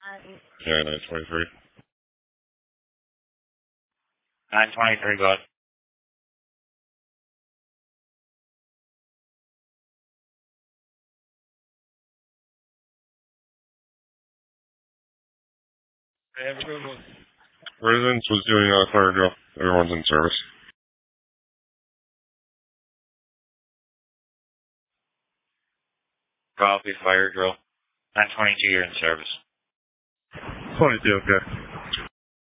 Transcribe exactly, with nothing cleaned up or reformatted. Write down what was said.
Yeah, nine twenty-three. nine twenty-three, go ahead. Have a good one. Residence was doing a fire drill. Everyone's in service. Copy, fire drill. nine twenty-two, you're in service. twenty-two, okay.